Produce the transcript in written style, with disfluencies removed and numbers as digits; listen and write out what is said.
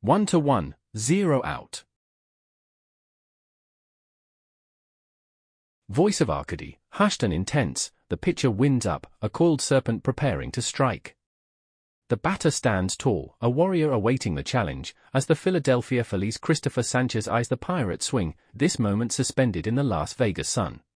1-1, 0 out. Voice of Arcady, hushed and intense, the pitcher winds up, a coiled serpent preparing to strike. The batter stands tall, a warrior awaiting the challenge, as the Philadelphia Phillies' Christopher Sanchez eyes the pirate swing, this moment suspended in the Las Vegas sun.